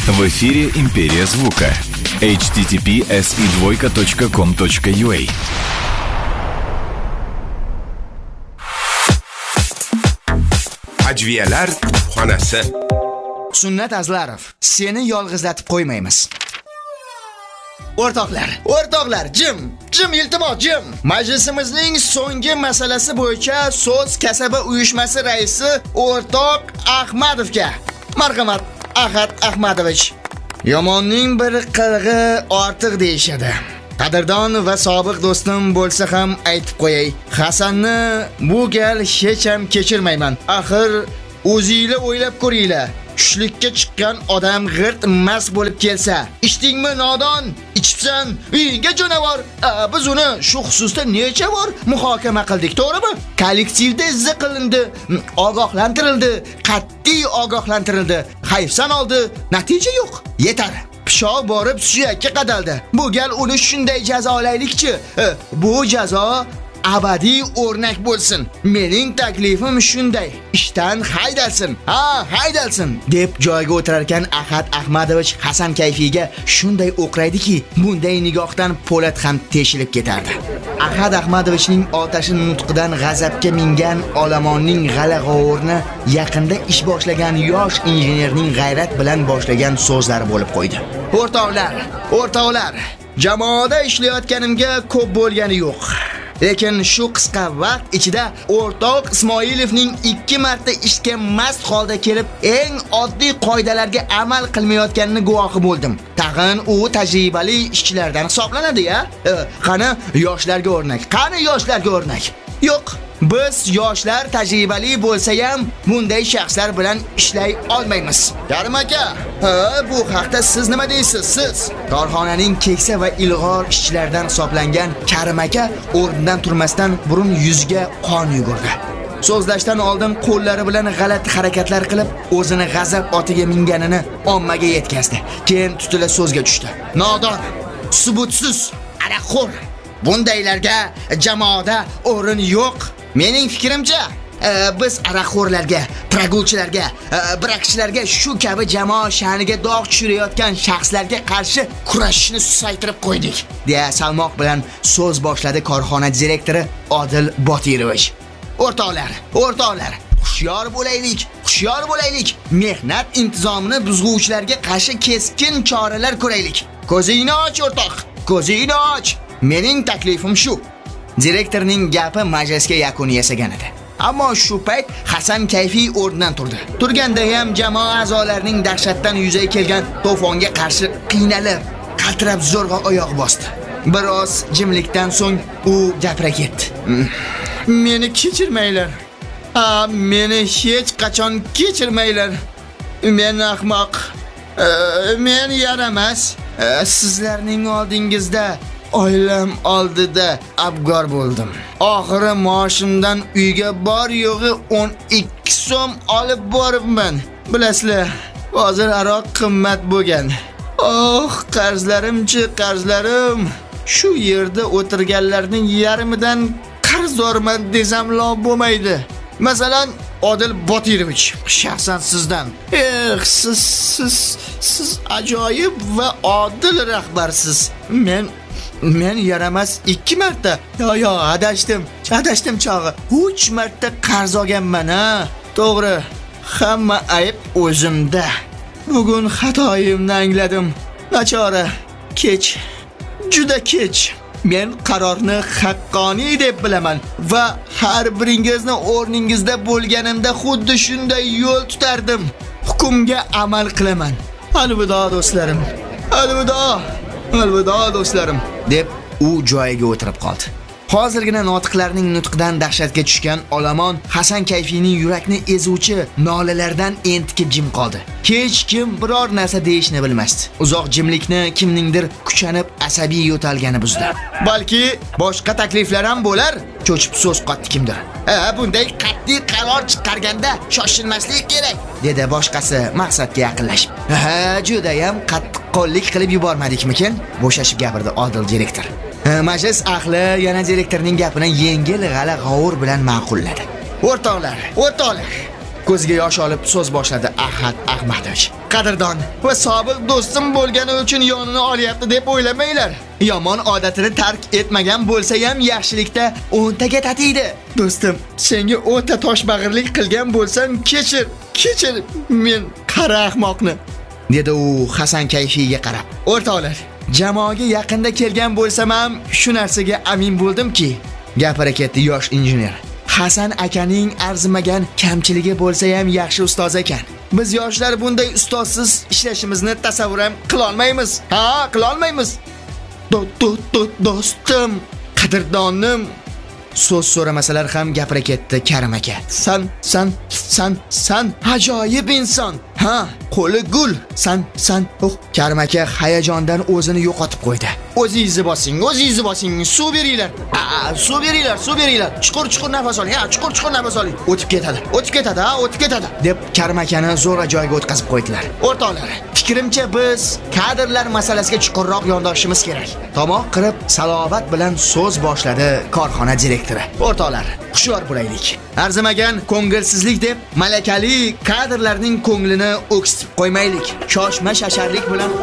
В эфире «Империя звука». https://com.ua. Ajviyalar xonasi. Sunnat Azlarov, seni yolg'izlatib qo'ymaymiz. O'rtoqlar, jim, iltimos, jim. Majlisimizning so'nggi masalasi bo'yicha so'z kasaba uyushmasi raisi o'rtoq Ahmadovga. Marhamat, Ahad Ahmadovich. Yomonning bir qilg'i ortiq deyishadi. Qadrdon va sobiq do'stim bo'lsa ham aytib qo'yay. Hasanni bu gal hech ham kechirmayman. Axir o'zingizlar o'ylab ko'ringlar. Tushlikka chiqqan odam g'irt mas bo'lib kelsa, ichdingmi nodon, ichibsan, uyingga jonavor. Biz uni shu xususda necha bor muhokama qildik, to'g'rimi? Kollektivda izza qilindi, ogohlantirildi, qat'iy ogohlantirildi. Hayfsan oldi, natija yo'q. Yetar. Pishoq borib suyakka qadaldi. Bu gal uni shunday jazolaylikchi. Bu jazo abadiy o'rnak bo'lsin. Mening taklifim shunday. Ishdan haydalsin. Haydalsin deb joyiga o'tirar ekan Ahad Ahmadovich Hasan kayfiga shunday o'qraydiki, bunday nigohdan Po'lat ham teshilib ketardi. Ahad Ahmadovichning otashi nutqidan g'azabga mingan olamonning g'ala-g'ovurni yaqinda ish boshlagan yosh injenerning g'ayrat bilan boshlagan so'zlari bo'lib qo'ydi. O'rtoqlar, jamoada ishlayotganimga ko'p bo'lgani yo'q. Lekin shu qisqa vaqt ichida o'rtoq Ismoilovning 2 marta ishga mast holda kelib, eng oddiy qoidalarga amal qilmayotganini guvohi bo'ldim. Tag'in u tajribali ishchilardan hisoblanadi-ya. Qani yoshlarga o'rnak? Yo'q. Biz yoshlar tajribali bo'lsa ham bunday shaxslar bilan ishlay olmaymiz. Karim aka, bu haqda siz nima deysiz? Siz korxonaning keksa va ilg'or ishchilardan hisoblangan Karim aka o'rnidan turmasdan burun yuziga qon yugurdi. So'zlashdan oldin qo'llari bilan g'alati harakatlar qilib, o'zini g'azab otiga minganini ommaga yetkazdi. Keyin tutila so'zga tushdi. Nodon, subutsiz, araqxo'r. Bundaylarga jamoada o'rin yo'q. Mening fikrimcha, biz araqxo'rlarga, pragulchilarga, brakchilarga shu kabi jamoa sha'niga dog' tushirayotgan shaxslarga qarshi kurashishni susaytirib qo'ydik, deya salmoq bilan so'z boshladi korxona direktori Odil Botirovich. O'rtoqlar, hushyor bo'laylik. Mehnat intizomini buzg'uvchilarga qarshi keskin choralar ko'raylik. Ko'zingni och, o'rtoq, ko'zingni och. Mening taklifim shu. Direktorning gapi majlisga yakun yasagan edi. Ammo shu payt Hasan kayfiy o'rnidan turdi. Turganda ham jamoa a'zolarining dahshatdan yuzaga kelgan to'fonga qarshi qiynalib, qaltirab zo'rg'a oyoq bosdi. Biroz jimlikdan so'ng u gapira ketdi. Meni kechirmaylar. Meni hech qachon kechirmaylar. Men ahmoq. Men yaramas. Sizlarning oldingizda oilam oldida abgor bo'ldim. Oxiri maoshimdan uyga bor yo'g'i 12 so'm olib boribman. Bilasizlar, hozir aroq qimmat bo'lgan. Qarzlarim. Shu yerda o'tirganlarning yarmidan qarzdorman desam lob bo'lmaydi. Masalan, Odil Botirovich, shaxsan sizdan. Siz ajoyib va odil rahbarsiz. Men yaramas 2 marta. Yo, adashdim chog'i. 3 marta qarz olganman, To'g'ri. Hamma ayb o'zimda. Bugun xatoyimni angladim. Nachora, juda kech. Men qarorni haqqoniy deb bilaman va har biringizni o'rningizda bo'lganimda xuddi shunday yo'l tutardim. Hukmga amal qilaman. Alvido do'stlarim. Alvido do'stlarim, deb u joyiga o'tirib qoldi. Hozirgina notiqlarning nutqidan dahshatga tushgan olomon Hasan kayfining yurakni ezuvchi nolalardan entikib jim qoldi. Hech kim biror narsa deyishni bilmasdi. Uzoq jimlikni kimningdir kuchanib asabiy yo'talgani buzdi. Balki boshqa takliflar ham bo'lar, cho'chib so'z qotdi kimdir. Bunday qat'iy qaror chiqarganda shoshilmaslik kerak, dedi boshqasi maqsadga yaqinlashib. Juda ham qattiqqo'llik qilib yubormadikmikin? Bo'shashib gapirdi Odil direktor. Majlis ahli yana direktorning gapini yengil g'ala-g'ovur bilan ma'qulladi. O'rtoqlar, ko'ziga yosh olib so'z boshladi Ahad Ahmadovich. Qadrdon va sobiq do'stim bo'lgani uchun yonini olyapti deb o'ylamanglar. Yomon odatini tark etmagan bo'lsa ham yaxshilikda 10 taga tatiydi. Do'stim, senga o'ta toshbag'irlik qilgan bo'lsam kechir men qara ahmoqni, dedi u Hasan kayfiga qarab. O'rtoqlar, jamoaga yaqinda kelgan bo'lsam ham shu narsaga amin bo'ldimki, gapira ketdi yosh injener. Hasan akaning arzimagan kamchiligi bo'lsa ham yaxshi ustoz ekan. Biz yoshlar bunday ustozsiz ishlashimizni tasavvur ham qila olmaymiz. Qila olmaymiz. Do'stim, qadrdonim, so'z so'ramasalar ham gapira ketdi Karim aka. San ajoyib inson. Qo'li gul. San Karim aka hayajondan o'zini yo'qotib qo'ydi. O'zingizni bosing. Suv beringlar. Suv beringlar. Chuqur nafas oling. Chuqur nafas oling. O'tib ketadi, deb Karim akani zo'ra joyga o'tkazib qo'ydilar. O'rtoqlar, fikrimcha biz kadrlar masalasiga chuqurroq yondashishimiz kerak. Tomoq qirib salovat bilan so'z boshladi korxona direktori. O'rtoqlar, hushyor bo'laylik. Arzimagan ko'ngilsizlik deb malakali kadrlarning ko'nglini o'ksitib qo'ymaylik. Shoshma shasharlik bilan